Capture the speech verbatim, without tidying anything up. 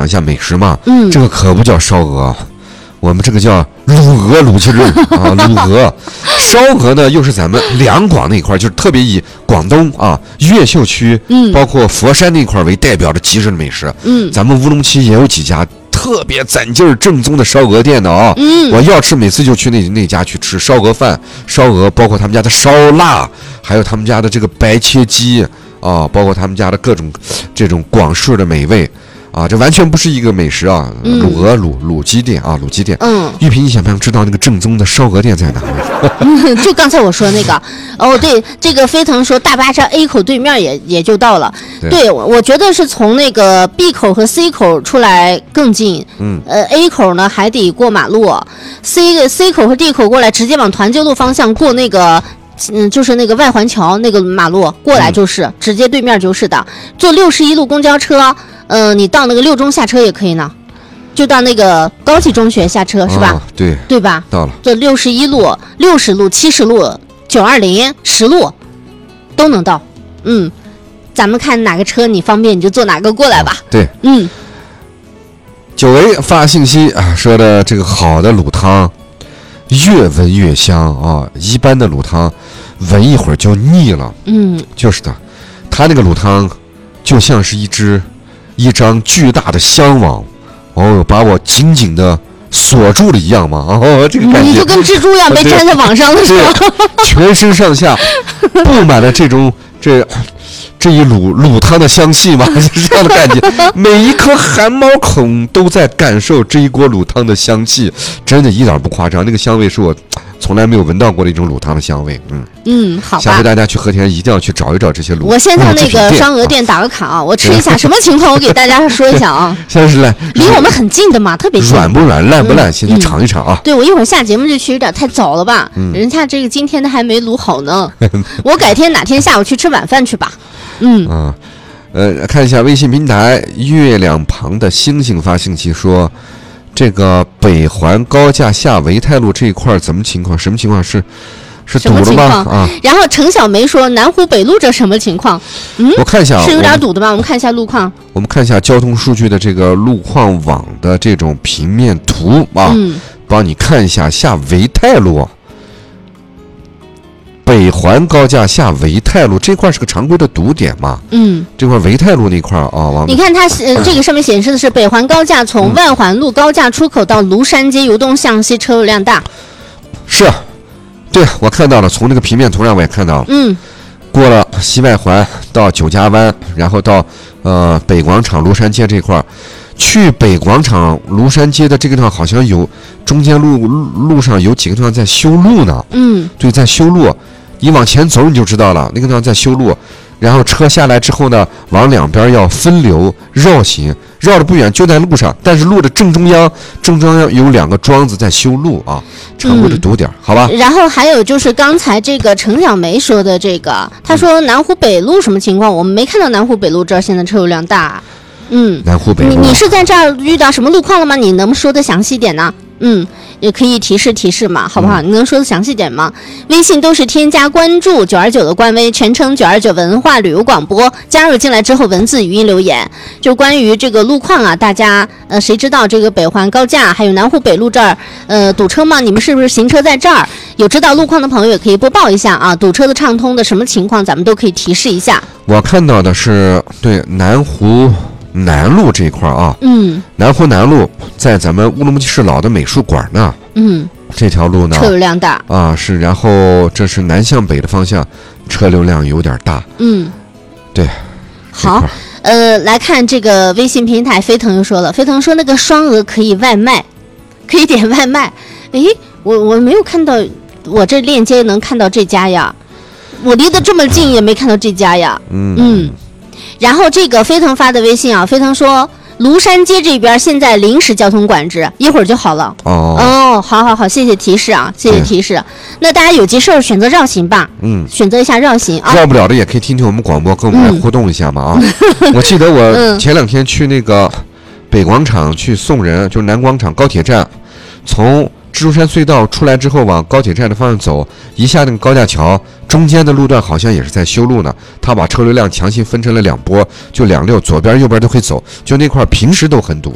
一下美食嘛。 嗯， 这个可不叫烧鹅，我们这个叫卤鹅卤鸡肉啊，卤鹅。烧鹅呢，又是咱们两广那一块，就是特别以广东啊越秀区， 嗯， 包括佛山那块为代表的极致的美食。 嗯， 咱们乌鲁木齐也有几家特别攒劲儿正宗的烧鹅店的啊。 嗯， 我要吃，每次就去那那家去吃烧鹅饭、烧鹅，包括他们家的烧腊，还有他们家的这个白切鸡啊，包括他们家的各种这种广式的美味。啊，这完全不是一个美食啊！ 嗯、 卤鹅、卤卤鸡店啊，卤鸡店。 嗯， 玉萍，你想不想知道那个正宗的烧鹅店在哪里？ 嗯、就刚才我说那个，哦，对，这个飞腾说大巴扎 A 口对面也也就到了。对，对我我觉得是从那个 B 口和 C 口出来更近。 嗯， 呃 ，A 口呢还得过马路 ，C C 口和 D 口过来直接往团结路方向过那个。嗯，就是那个外环桥那个马路过来就是、嗯、直接对面就是的，坐六十一路公交车，呃，你到那个六中下车也可以呢，就到那个高级中学下车是吧？ 哦、对， 对吧？ 到了， 坐六十一路、六十路、七十路、九二零、十路都能到。嗯，咱们看哪个车你方便你就坐哪个过来吧。 哦、对， 嗯。 久违发信息啊，说的这个好的卤汤。越闻越香啊！一般的卤汤，闻一会儿就腻了。 嗯， 就是的，它那个卤汤就像是一只一张巨大的香网，哦，把我紧紧的锁住了一样嘛。哦，这个感觉你就跟蜘蛛一样被粘在网上的时候， 全身上下布满了这种这。这一卤卤汤的香气嘛，是这样的感觉。每一颗汗毛孔都在感受这一锅卤汤的香气，真的一点不夸张。那个香味是我从来没有闻到过的一种卤汤的香味。嗯嗯，好吧。 下回大家去和田一定要去找一找这些卤。 我先到那个烧鹅店打个卡啊，我吃一下什么情况，我给大家说一下啊。 先是来， 离我们很近的嘛，特别近。 软不软，烂不烂，先去尝一尝啊。 对，我一会儿下节目就去，有点太早了吧？嗯，人家这个今天的还没卤好呢。我改天哪天下午去吃晚饭去吧。嗯啊，呃，看一下微信平台，月亮旁的星星发信息说，这个北环高架下维泰路这一块怎么情况？什么情况？是是堵了吗？啊。 然后程小梅说，南湖北路这什么情况？嗯， 我看一下， 是有点堵的吧？我们看一下路况。 我们看一下交通数据的这个路况网的这种平面图啊， 嗯， 帮你看一下下维泰路。北环高架下维泰路这块是个常规的堵点嘛？ 嗯， 这块维泰路那块啊，往你看它呃这个上面显示的是北环高架从万环路高架出口到庐山街由东向西车流量大。 是，对，我看到了，从这个平面图上我也看到了。 嗯， 过了西外环到九家湾，然后到呃北广场庐山街这块。去北广场庐山街的这个地方好像有中间路路上有几个地方在修路呢。 嗯， 对，在修路，你往前走你就知道了，那个地方在修路。然后车下来之后呢，往两边要分流绕行，绕的不远就在路上，但是路的正中央，正中央有两个桩子在修路啊，常规的堵点，嗯、好吧。 然后还有就是刚才这个程小梅说的这个，她说南湖北路什么情况？我们没看到南湖北路这儿现在车流量大。嗯， 南湖北路， 你你是在这儿遇到什么路况了吗？你能说的详细点呢？嗯，也可以提示提示嘛，好不好？嗯、你能说的详细点吗？微信都是添加关注九二九的官微，全称九二九文化旅游广播，加入进来之后文字语音留言，就关于这个路况啊，大家呃谁知道这个北环高架还有南湖北路这儿呃堵车吗？你们是不是行车在这儿？有知道路况的朋友也可以播报一下啊，堵车的畅通的什么情况，咱们都可以提示一下。 我看到的是对南湖南路这一块啊， 嗯， 南湖南路在咱们乌鲁木齐市老的美术馆呢， 嗯， 这条路呢车流量大啊，是，然后这是南向北的方向，车流量有点大， 嗯， 对， 好，呃，来看这个微信平台，飞腾又说了，飞腾说那个双鹅可以外卖，可以点外卖，诶，我我没有看到，我这链接能看到这家呀，我离得这么近也没看到这家呀， 嗯嗯。然后这个飞腾发的微信啊，飞腾说庐山街这边现在临时交通管制，一会儿就好了。 哦哦，好好好，谢谢提示啊，谢谢提示。那大家有急事儿选择绕行吧， 嗯， 选择一下绕行啊。 绕不了的也可以听听我们广播，跟我们来互动一下嘛啊。嗯、我记得我前两天去那个北广场去送人，就是南广场高铁站，从蜘蛛山隧道出来之后往高铁站的方向走，一下那个高架桥中间的路段好像也是在修路呢，他把车流量强行分成了两波，就两溜，左边右边都可以走，就那块平时都很堵。